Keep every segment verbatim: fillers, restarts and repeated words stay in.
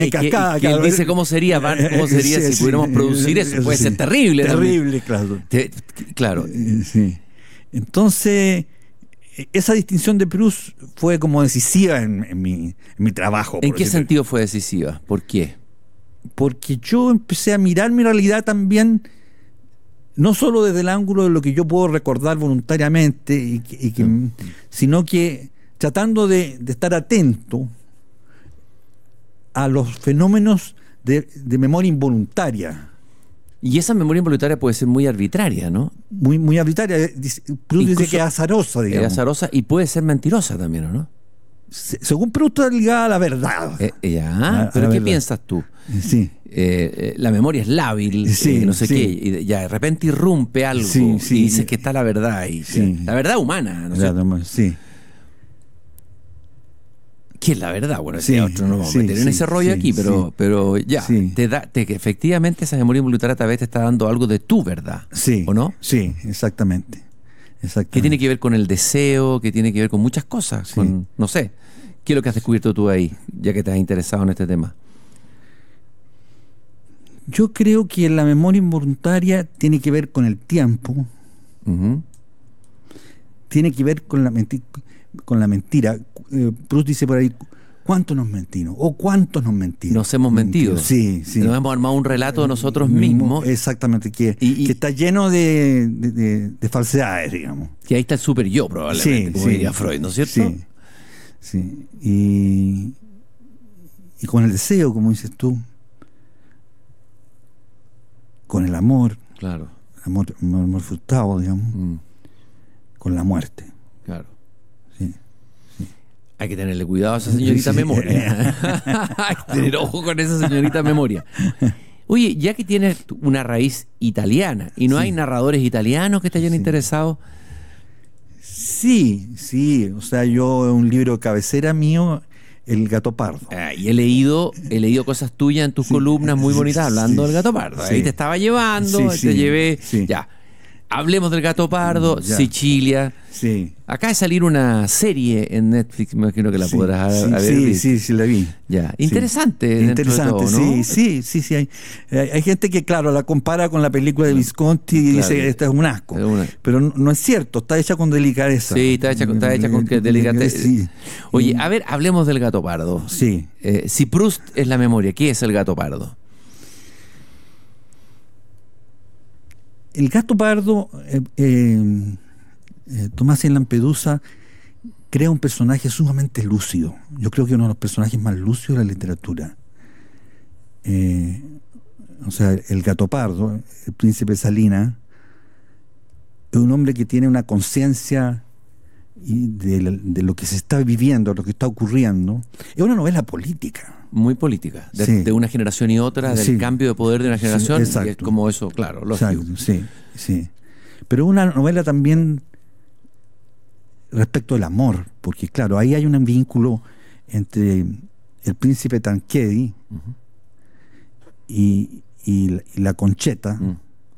en cascada. Que, que él dice cómo sería, Van, cómo sería sí, si sí, pudiéramos sí, producir eso. Puede sí, ser terrible. Terrible, claro. Te, claro. Sí. Entonces, esa distinción de Proust fue como decisiva en, en, mi, en mi trabajo. ¿En qué decirlo. sentido fue decisiva? ¿Por qué? Porque yo empecé a mirar mi realidad también, no solo desde el ángulo de lo que yo puedo recordar voluntariamente, y que, y que, sí. sino que tratando de, de estar atento a los fenómenos de, de memoria involuntaria. Y esa memoria involuntaria puede ser muy arbitraria, ¿no? Muy, muy arbitraria. Proust dice que es azarosa, digamos. Es azarosa y puede ser mentirosa también, ¿o no? Se, según Proust, está ligada a la verdad. Eh, ya, a, pero a ¿qué verdad. piensas tú? Sí. Eh, eh, la memoria es lábil, sí, eh, no sé sí. qué, y ya de repente irrumpe algo sí, sí, y dices que está la verdad ahí. Sí. La verdad humana, ¿no sé? Sí. ¿Qué es la verdad? Bueno, sí, ese otro no vamos sí, a meter en sí, ese rollo sí, aquí, pero, sí. pero ya, sí. te da, te, que efectivamente esa memoria involuntaria tal vez te está dando algo de tu verdad, sí, ¿o no? Sí, exactamente. exactamente. Que tiene que ver con el deseo, que tiene que ver con muchas cosas, sí. con, no sé, ¿qué es lo que has descubierto tú ahí, ya que te has interesado en este tema? Yo creo que la memoria involuntaria tiene que ver con el tiempo, uh-huh. tiene que ver con la mentira. Con la mentira. Eh, Proust dice por ahí, ¿cuánto nos mentimos? ¿O cuántos nos mentimos? Nos hemos mentido. Sí, sí. Nos hemos armado un relato de nosotros mismos. Exactamente, que, y, y, que está lleno de, de, de, de falsedades, digamos. Que ahí está el super yo, probablemente, sí, como sí, diría Freud, ¿no es cierto? Sí, sí. Y, y con el deseo, como dices tú, con el amor, claro. amor, amor, amor frustrado, digamos, mm. con la muerte. Claro. Sí, sí. Hay que tenerle cuidado a esa señorita sí. memoria. Hay que tener ojo con esa señorita memoria. Oye, ya que tienes una raíz italiana y no sí. hay narradores italianos que te hayan sí. interesado. Sí, sí. O sea, yo, un libro de cabecera mío, El Gato Pardo. Ah, y he leído, he leído cosas tuyas en tus sí. columnas muy bonitas hablando sí. del Gato Pardo. Ahí sí. te estaba llevando, sí, te sí. llevé. Sí. Ya. Hablemos del Gato Pardo, ya. Sicilia. Sí. Acaba de salir una serie en Netflix, me imagino que la sí, podrás sí, haber sí, visto. Sí, sí, la vi. Ya. Interesante. Sí. Interesante, todo, ¿no? sí, sí, sí, sí. Hay, hay gente que, claro, la compara con la película de Visconti y claro. dice, esta es un asco. Es una... Pero no, no es cierto, está hecha con delicadeza. Sí, está hecha, está hecha con delicadeza. Sí. Oye, a ver, hablemos del Gato Pardo. Sí. Eh, si Proust es la memoria, ¿qué es el Gato Pardo? El Gato Pardo, eh, eh, eh, Tomás en Lampedusa crea un personaje sumamente lúcido. Yo creo que uno de los personajes más lúcidos de la literatura. Eh, o sea, el Gato Pardo, el príncipe Salina, es un hombre que tiene una conciencia de, de lo que se está viviendo, lo que está ocurriendo. Es una novela política. Muy política, de, sí. de una generación y otra, del sí. cambio de poder de una generación, sí, y es como eso, claro, lógico. Exacto, sí, sí. Pero una novela también respecto al amor, porque claro, ahí hay un vínculo entre el príncipe Tancredi uh-huh. y, y, y la Concheta, uh-huh.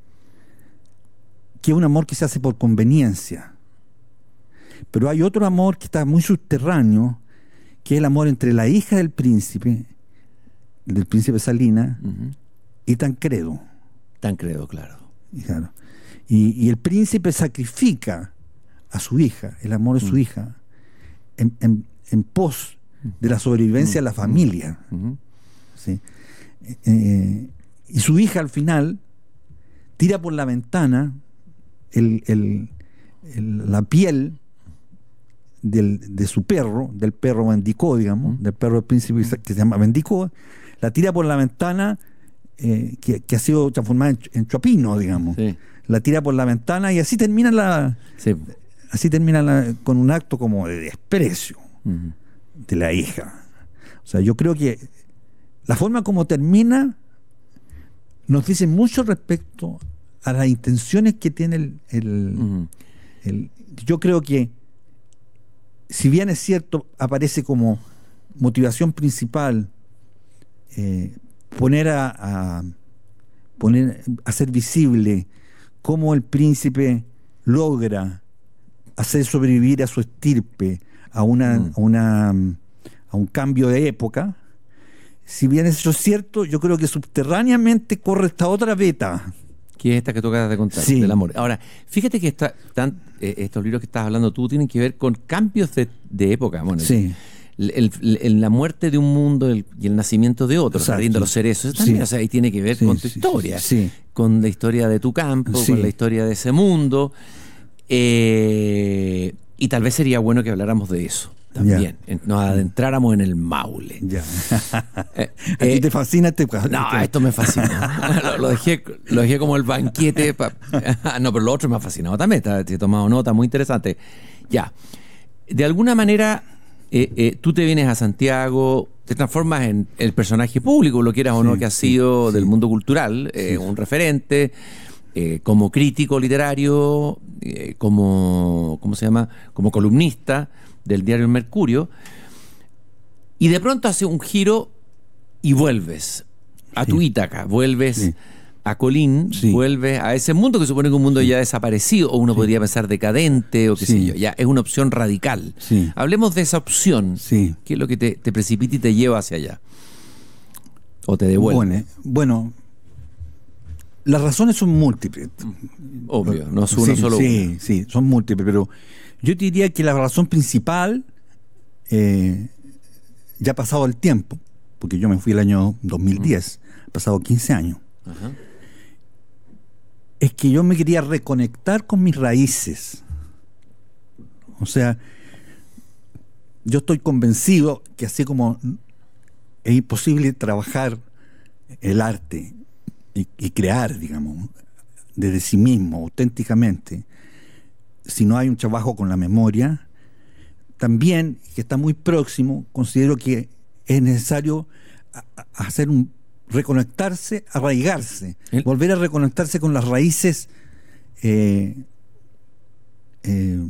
que es un amor que se hace por conveniencia. Pero hay otro amor que está muy subterráneo, que es el amor entre la hija del príncipe, del príncipe Salina, uh-huh. y Tancredo. Tancredo, claro. claro. Y, y el príncipe sacrifica a su hija, el amor de su uh-huh. hija, en, en, en pos de la sobrevivencia uh-huh. de la familia. Uh-huh. ¿Sí? Eh, y su hija al final tira por la ventana el, el, el, la piel Del, de su perro, del perro Bendicó, digamos, mm. del perro del príncipe mm. que se llama Bendicó, la tira por la ventana eh, que, que ha sido transformada en, en Chopino, digamos. Sí. La tira por la ventana y así termina la sí. así termina la, con un acto como de desprecio mm. de la hija. O sea, yo creo que la forma como termina nos dice mucho respecto a las intenciones que tiene el, el, mm. el yo creo que si bien es cierto, aparece como motivación principal eh, poner a, a poner a hacer visible cómo el príncipe logra hacer sobrevivir a su estirpe a una, mm. a una a un cambio de época, si bien eso es cierto, yo creo que subterráneamente corre esta otra beta. Que es esta que tú acabas de contar, Sí. del amor. Ahora, fíjate que esta, tan, eh, estos libros que estás hablando tú tienen que ver con cambios de, de época. Bueno, Sí. el, el- el- la muerte de un mundo el- y el nacimiento de otro, el Exacto. jardín de los cerezos, eso también, Sí. o sea, ahí tiene que ver Sí, con tu sí, historia, sí, sí. con la historia de tu campo, Sí. con la historia de ese mundo. Eh, y tal vez sería bueno que habláramos de eso también. En- Nos adentráramos en el Maule. Ya. Eh, ¿A ti eh, te fascina este cuadro? No, esto me fascina. lo, lo dejé, lo dejé como el banquete. pa- no, pero lo otro me ha fascinado también. Está- He tomado nota, muy interesante. Ya. De alguna manera, eh, eh, tú te vienes a Santiago, te transformas en el personaje público, lo quieras o no, Sí, que has sí, sido sí. del mundo cultural, eh, un referente, eh, como crítico literario, eh, como, ¿cómo se llama? Como columnista del diario El Mercurio. Y de pronto hace un giro y vuelves a tu Sí. Ítaca, vuelves Sí. a Colín, Sí. vuelves a ese mundo que supone que un mundo ya desaparecido, o uno podría pensar decadente, o qué sé Sí. yo. Ya es una opción radical. Sí. Hablemos de esa opción. Sí. ¿Qué es lo que te, te precipita y te lleva hacia allá? O te devuelve. Bueno, bueno, las razones son múltiples. Obvio, no es uno sí, solo sí, uno. sí, son múltiples, pero yo te diría que la razón principal, eh, ya ha pasado el tiempo, porque yo me fui el año dos mil diez, ha pasado quince años, Ajá. es que yo me quería reconectar con mis raíces. O sea, yo estoy convencido que así como es imposible trabajar el arte y, y crear, digamos, desde sí mismo, auténticamente, si no hay un trabajo con la memoria, también, que está muy próximo, considero que es necesario a- a- hacer un reconectarse, arraigarse, El- volver a reconectarse con las raíces eh, eh,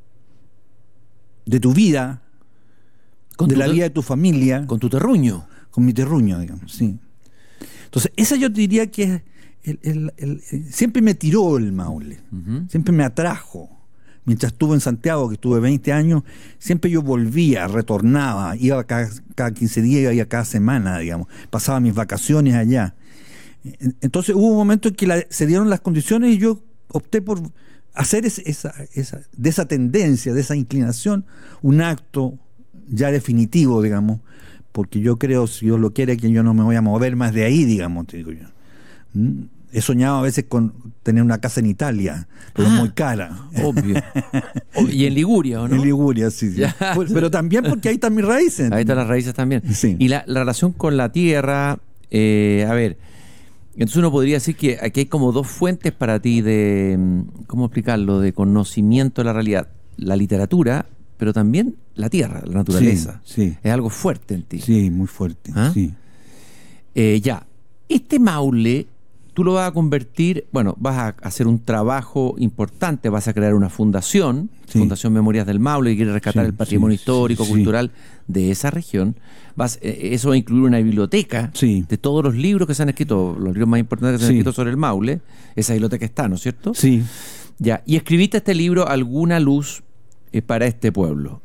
de tu vida, Con de tu la te- vida de tu familia, Con tu terruño. con mi terruño, digamos, sí. Entonces, esa yo te diría que es el- el- el- el- siempre me tiró el Maule, Ujú. siempre me atrajo. Mientras estuve en Santiago, que estuve veinte años, siempre yo volvía, retornaba, iba cada, cada quince días, iba cada semana, digamos, pasaba mis vacaciones allá. En- Entonces hubo un momento en que la- se dieron las condiciones y yo opté por hacer ese- esa, esa, de esa tendencia, de esa inclinación, un acto ya definitivo, digamos, porque yo creo, si Dios lo quiere, que yo no me voy a mover más de ahí, digamos, te digo yo. ¿Mm? He soñado a veces con tener una casa en Italia, pero es Ah. muy cara. Obvio. Ob- y en Liguria, ¿o no? En Liguria, sí, sí. Ya. Pues, pero también porque ahí están mis raíces. Ahí están las raíces también. Sí. Y la, la relación con la tierra, eh, a ver, entonces uno podría decir que aquí hay como dos fuentes para ti de, mm, ¿cómo explicarlo?, de conocimiento de la realidad. La literatura, pero también la tierra, la naturaleza. Sí, sí. Es algo fuerte en ti. Sí, muy fuerte. ¿Ah? Sí. Eh, ya, este Maule, tú lo vas a convertir, bueno, vas a hacer un trabajo importante, vas a crear una fundación, Sí. Fundación Memorias del Maule, que quiere rescatar Sí, el patrimonio sí, histórico, sí, cultural de esa región. Vas, eh, eso va a incluir una biblioteca Sí. de todos los libros que se han escrito, los libros más importantes que se han Sí. escrito sobre el Maule. Esa biblioteca está, ¿no es cierto? Sí. Ya, y escribiste este libro, Alguna luz eh, para este pueblo.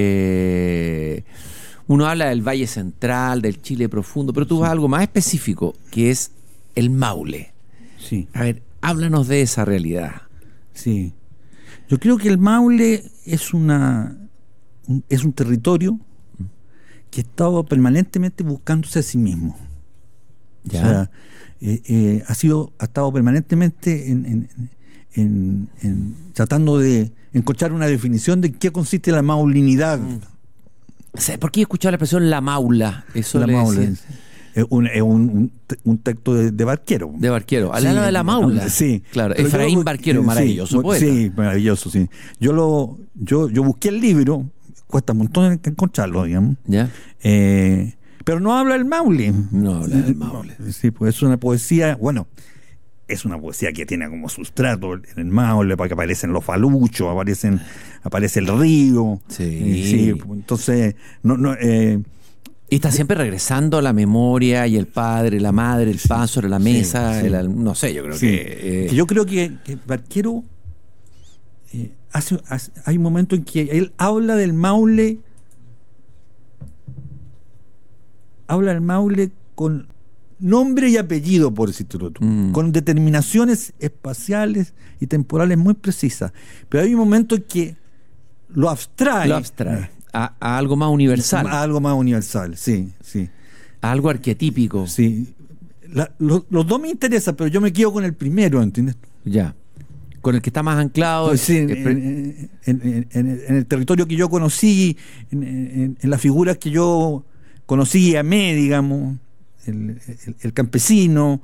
Eh, uno habla del Valle Central, del Chile profundo, pero tú vas a algo más específico, que es el Maule. Sí. A ver, háblanos de esa realidad. Sí. Yo creo que el Maule es una un- es un territorio que ha estado permanentemente buscándose a sí mismo. Ya. O sea, eh, eh, ha sido, ha estado permanentemente en, en- en- en- tratando de encontrar una definición de qué consiste la maulinidad. ¿Sabes por qué he escuchado la expresión la maula? Eso La le maula. decía. Es un, es un, un te- un texto de, de Barquero. De Barquero. Al Sí, lado de la maula. Sí. Claro, Pero Efraín yo- Barquero, sí, maravilloso sí, poeta. Sí, maravilloso, sí. Yo lo, yo, yo busqué el libro, cuesta un montón encontrarlo, digamos. ¿Ya? Eh, pero no habla el Maule. No habla del Maule. Sí, pues es una poesía, bueno, es una poesía que tiene como sustrato en el Maule, para que aparecen los faluchos, aparecen, aparece el río. Sí. Eh, sí, pues, entonces, no, no, eh, Y está siempre regresando a la memoria y el padre, la madre, el pan sobre la mesa, sí. el al- no sé, yo creo sí. que... eh, Que yo creo que, que Barquero eh, hace, hace- hay un momento en que él habla del Maule habla el Maule con nombre y apellido, por decirlo tú, mm. con determinaciones espaciales y temporales muy precisas. Pero hay un momento en que lo abstrae. Lo abstrae a, a algo más universal. A algo más universal, sí, sí. A algo arquetípico. Sí. La, lo, los dos me interesan, pero yo me quedo con el primero, ¿entiendes? Ya. Con el que está más anclado. Pues sí, el, en, en, en, en, en el territorio que yo conocí, en, en, en las figuras que yo conocí y amé, digamos, el, el, el campesino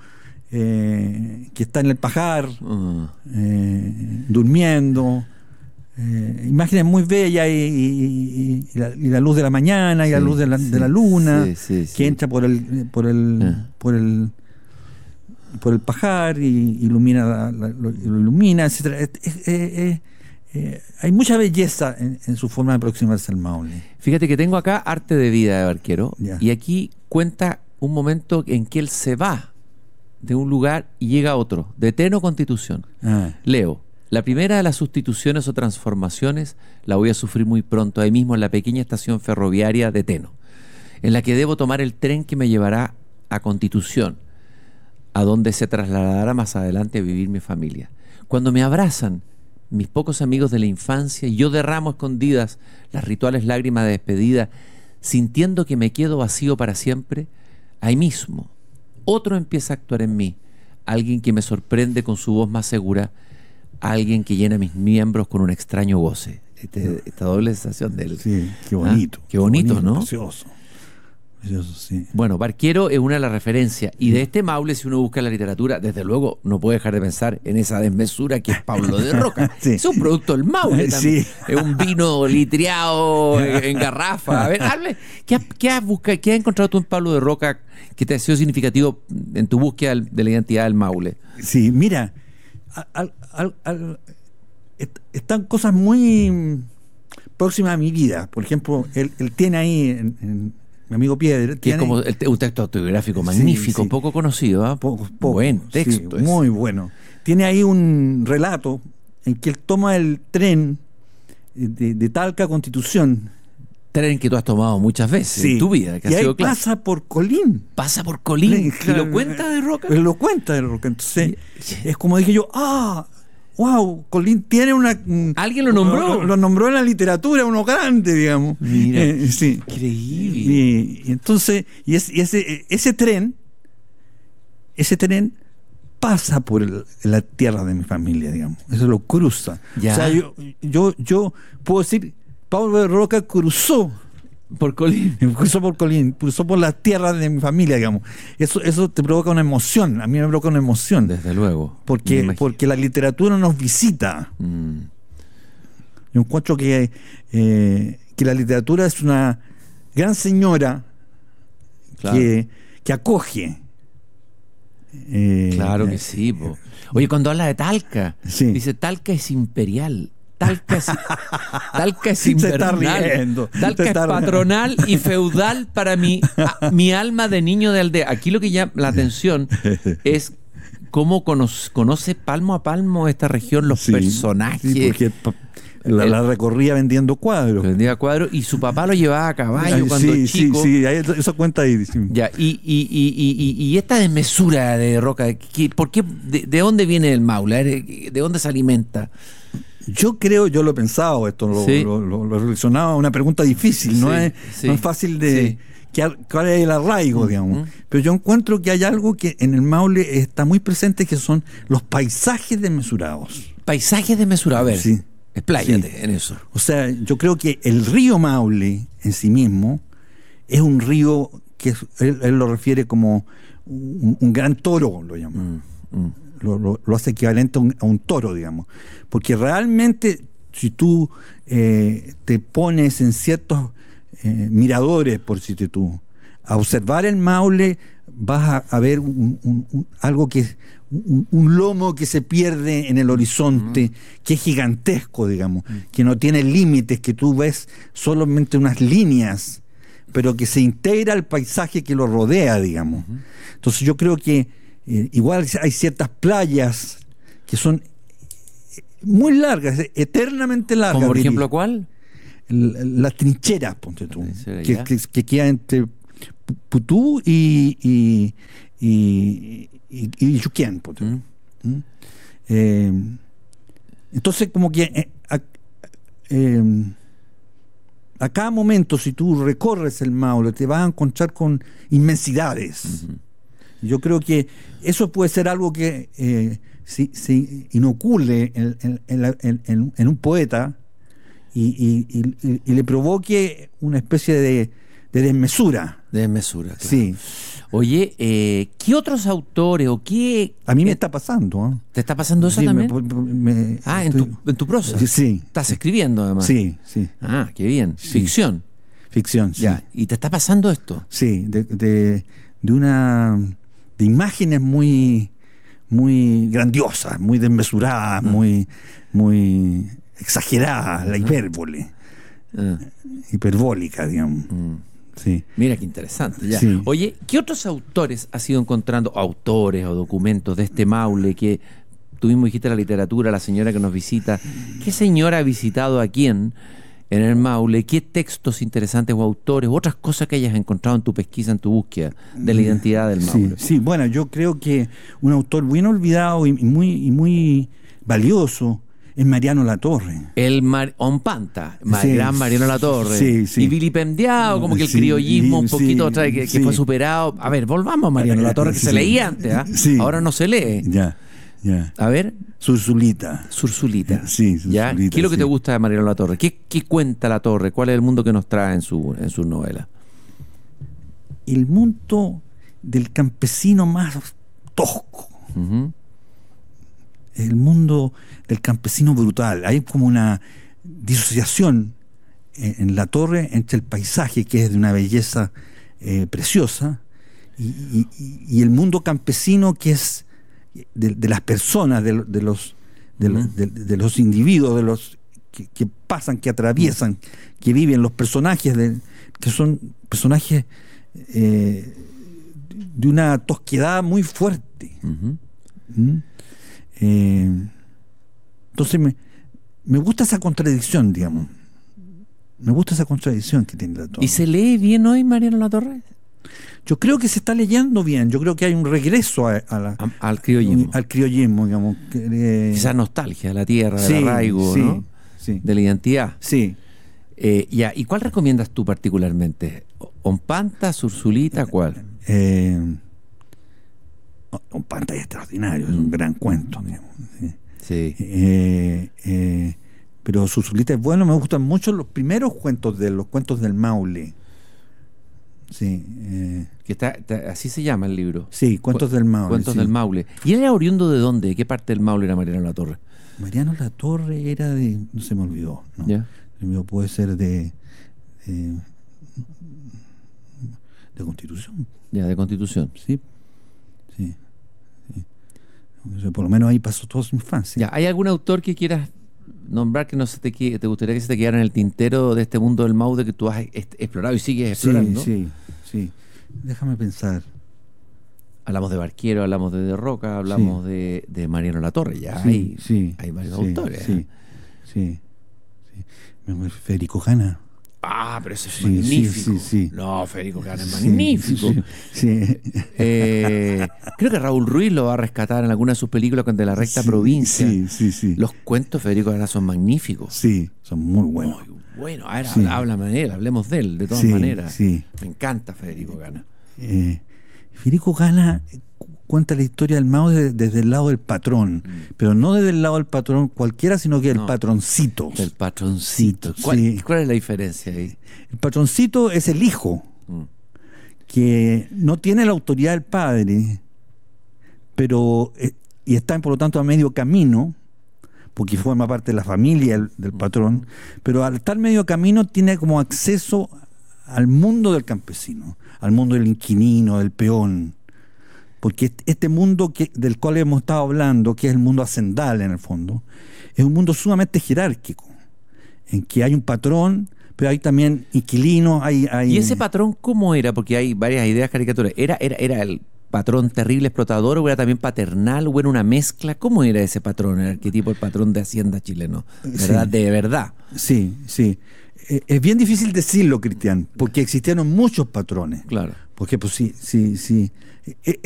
eh, que está en el pajar, uh. eh, durmiendo, eh, imágenes muy bellas y, y, y, la, y la luz de la mañana y sí, la luz de la, sí, de la luna sí, sí, sí. que entra por el por el uh. por el por el pajar y ilumina la, la, lo, lo ilumina, etcétera. Eh, eh, eh, eh, hay mucha belleza en, en su forma de aproximarse al Maule. Fíjate que tengo acá Arte de vida de Barquero, yeah. y aquí cuenta un momento en que él se va de un lugar y llega a otro, de Teno Constitución. Ah. Leo: la primera de las sustituciones o transformaciones la voy a sufrir muy pronto, ahí mismo en la pequeña estación ferroviaria de Teno, en la que debo tomar el tren que me llevará a Constitución, a donde se trasladará más adelante a vivir mi familia. Cuando me abrazan mis pocos amigos de la infancia y yo derramo escondidas las rituales lágrimas de despedida, sintiendo que me quedo vacío para siempre, ahí mismo otro empieza a actuar en mí, alguien que me sorprende con su voz más segura, alguien que llena mis miembros con un extraño goce. Este, esta doble sensación de él. Sí, qué bonito. Ah, qué bonito, bonito, ¿no? Precioso. Precioso, sí. Bueno, Barquero es una de las referencias. Y de este Maule, si uno busca la literatura, desde luego no puede dejar de pensar en esa desmesura que es Pablo de Roca. Sí. Es un producto del Maule también. Sí. Es un vino litreado en, en garrafa. A ver, hable, ¿qué, has, qué, has buscado, ¿qué has encontrado tú en Pablo de Roca que te ha sido significativo en tu búsqueda de la identidad del Maule? Sí, mira, al, al, al, están cosas muy próximas a mi vida. Por ejemplo, él, él tiene ahí en, en mi amigo Piedra, que es como el, un texto autobiográfico magnífico, sí, sí. poco conocido, ¿eh? poco, poco, buen texto, sí, muy bueno. Tiene ahí un relato en que él toma el tren de, de Talca a Constitución. Tren que tú has tomado muchas veces, sí, en tu vida, que y ha ahí sido claro. Pasa por Colín. Pasa por Colín. Claro, ¿y lo cuenta de Roca? Lo cuenta de Roca. Entonces, sí. es como dije yo, ah, wow, Colín tiene una... ¿Alguien lo nombró? Lo, lo nombró en la literatura, uno grande, digamos. Mira, eh, sí. increíble. Y, y entonces, y, es, y ese, ese tren, ese tren pasa por el, la tierra de mi familia, digamos. Eso lo cruza. Ya. O sea, yo, yo, yo puedo decir, Pablo de Roca cruzó por Colín. Cruzó por Colín, cruzó por las tierras de mi familia, digamos. Eso, eso te provoca una emoción. A mí me provoca una emoción. Desde luego. Porque, porque la literatura nos visita. Mm. Yo encuentro que, eh, que la literatura es una gran señora, claro, que, que acoge. Eh, claro que sí, po. Oye, cuando habla de Talca, sí, dice Talca es imperial. Talca es, Talca es invernal. Se está riendo. Talca se está es patronal riendo. Y feudal para mi, a, mi alma de niño de aldea. Aquí lo que llama la atención es cómo conoce, conoce palmo a palmo esta región, los sí, personajes. Sí, porque la, la recorría vendiendo cuadros. Vendía cuadros y su papá lo llevaba a caballo Ay, cuando sí, chico. Sí, sí, eso cuenta ahí. Sí. Ya, y, y, y, y, y esta desmesura de Roca, ¿qué, ¿por qué, de, de dónde viene el Maule? ¿De dónde se alimenta? Yo creo, yo lo he pensado, esto lo, sí, lo, lo, lo he reflexionado, una pregunta difícil, no, sí, es, sí, no es fácil de... Sí. Que, ¿cuál es el arraigo, uh-huh, digamos? Pero yo encuentro que hay algo que en el Maule está muy presente, que son los paisajes desmesurados. Paisajes desmesurados, a ver, sí, expláyate sí. en eso. O sea, yo creo que el río Maule en sí mismo es un río que él, él lo refiere como un, un gran toro, lo llama. Mm, mm. Lo, lo, lo hace equivalente a un, a un toro, digamos. Porque realmente, si tú eh, te pones en ciertos eh, miradores, por si te tú, a observar el Maule, vas a, a ver un, un, un, algo que es un, un lomo que se pierde en el horizonte, uh-huh, que es gigantesco, digamos, uh-huh, que no tiene límites, que tú ves solamente unas líneas, pero que se integra al paisaje que lo rodea, digamos. Uh-huh. Entonces yo creo que Eh, igual hay ciertas playas que son muy largas, eternamente largas. ¿Como por ejemplo cuál? Las trincheras, ponte tú, que, que, que queda entre Putú y, y, y, y, y Yuquén. ¿Mm? ¿Mm? Eh, entonces, como que eh, a, eh, a cada momento, si tú recorres el Maule, te vas a encontrar con inmensidades. Uh-huh. Yo creo que eso puede ser algo que eh, se, se inocule en, en, en, en, en un poeta y, y, y, y le provoque una especie de, de desmesura. De desmesura, claro. Sí. Oye, eh, ¿qué otros autores o qué...? A mí me eh, está pasando. ¿eh? ¿Te está pasando eso sí, también? Me, me, ah, estoy... en, tu, en tu prosa. Sí. ¿Estás escribiendo además? Sí, sí. Ah, qué bien. Sí. Ficción. Ficción, sí. Ya. ¿Y te está pasando esto? Sí, de, de, de una... de imágenes muy muy grandiosas, muy desmesuradas, uh-huh. muy muy exageradas, uh-huh. la hipérbole. Uh-huh. Hiperbólica, digamos. Uh-huh. Sí. Mira qué interesante. Ya. Sí. Oye, ¿qué otros autores has ido encontrando, autores o documentos de este Maule que tú mismo dijiste la literatura, la señora que nos visita? ¿Qué señora ha visitado a quién en el Maule? ¿Qué textos interesantes o autores, u otras cosas que hayas encontrado en tu pesquisa, en tu búsqueda de la identidad del Maule? Sí, sí. Bueno, yo creo que un autor bien olvidado y muy, y muy valioso es Mariano Latorre. El Mar Ompanta, el sí, gran Mariano Latorre. Sí, sí. Y vilipendiado, como que el sí, criollismo un poquito sí, trae, que, sí. que fue superado. A ver, volvamos a Mariano Latorre, que sí. se leía antes, ¿eh? Sí. Ahora no se lee. Ya, ya. A ver. Surzulita. Surzulita. Sí, Surzulita. ¿Ya? ¿Qué es lo que sí. te gusta de Mariano Latorre? ¿Qué, ¿Qué cuenta Latorre? ¿Cuál es el mundo que nos trae en su, en sus novelas? El mundo del campesino más tosco. Uh-huh. El mundo del campesino brutal. Hay como una disociación en, en Latorre entre el paisaje, que es de una belleza eh, preciosa, y, y, y el mundo campesino, que es de, de las personas, de, de, los, de, uh-huh. de, de los individuos, de los que, que pasan, que atraviesan, uh-huh. que viven, los personajes, de, que son personajes eh, de una tosquedad muy fuerte. Uh-huh. ¿Mm? Eh, entonces me, me gusta esa contradicción, digamos. Me gusta esa contradicción que tiene Latorre. ¿Y se lee bien hoy Mariano Latorre? Yo creo que se está leyendo bien. Yo creo que hay un regreso a, a la, a, al criollismo. Al criollismo, digamos. Que, eh, Quizás nostalgia, la tierra, sí, del arraigo, sí, ¿no? Sí. De la identidad. Sí. Eh, ya. ¿Y cuál recomiendas tú particularmente? ¿Ompanta, Surzulita, cuál? Eh, Ompanta es extraordinario, mm. es un gran cuento, digamos. Sí. Sí. Eh, eh, pero Surzulita es bueno, me gustan mucho los primeros cuentos de los cuentos del Maule. Sí. Eh, que está, está, así se llama el libro. Sí, Cuentos Cu- del Maule. Cuentos sí. del Maule. ¿Y él era oriundo de dónde? ¿De qué parte del Maule era Mariano Latorre? Mariano Latorre era de, no se me olvidó, ¿no? ¿Ya? Se me olvidó, puede ser de, de de Constitución. Ya, de Constitución. Sí. Sí. sí. O sea, por lo menos ahí pasó toda su infancia. Ya, ¿hay algún autor que quieras nombrar que no se te que te gustaría que se te quedara en el tintero de este mundo del Maule que tú has est- explorado y sigues explorando? Sí, sí, sí. Déjame pensar. Hablamos de Barquero, hablamos de De Roca, hablamos sí. de, de Mariano Latorre. Ya sí, hay, sí, hay varios sí, autores. Sí, ¿eh? sí, sí. Federico Gana. Ah, pero eso es sí, magnífico. Sí, sí, sí. No, Federico Gana es magnífico. Sí, sí, sí. Eh, creo que Raúl Ruiz lo va a rescatar en alguna de sus películas con De la Recta sí, Provincia. Sí, sí, sí. Los cuentos de Federico Gana son magníficos. Sí, son muy buenos. Muy bueno. A ver, sí. háblame de él, hablemos de él, de todas sí, maneras. Sí. Me encanta Federico Gana. Eh, Federico Gana cuenta la historia del Mao desde, desde el lado del patrón, mm. pero no desde el lado del patrón cualquiera, sino que no, el patroncito. El patroncito. Sí. ¿Cuál, ¿Cuál es la diferencia ahí? El patroncito es el hijo, mm. que no tiene la autoridad del padre, pero eh, y está por lo tanto a medio camino, porque forma parte de la familia del, del patrón, pero al estar medio camino tiene como acceso al mundo del campesino, al mundo del inquilino, del peón. Porque este mundo que, del cual hemos estado hablando, que es el mundo hacendal en el fondo, es un mundo sumamente jerárquico, en que hay un patrón, pero hay también inquilinos. Hay, hay... ¿Y ese patrón cómo era? Porque hay varias ideas caricaturas. ¿Era, era, era el patrón terrible explotador o era también paternal o era una mezcla? ¿Cómo era ese patrón, el arquetipo del patrón de Hacienda chileno? ¿Verdad? Sí. De verdad. Sí, sí. eh, es bien difícil decirlo, Cristian, porque existieron muchos patrones. Claro. Porque, pues sí, sí, sí.